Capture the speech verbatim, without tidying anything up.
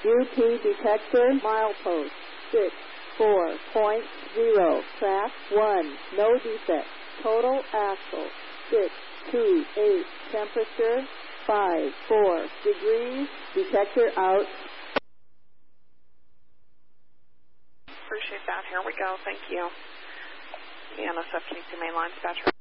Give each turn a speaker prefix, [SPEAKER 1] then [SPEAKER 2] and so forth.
[SPEAKER 1] U P detector, milepost six four point zero, track one, no defect, total axle six two eight, temperature five four degrees, detector out.
[SPEAKER 2] Appreciate that. Here we go. Thank you. The N S F K two main line dispatcher.